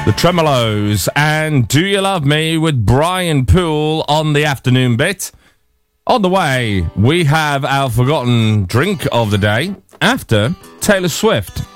The Tremolos and Do You Love Me with Brian Poole on the afternoon bit. On the way, we have our forgotten drink of the day after Taylor Swift.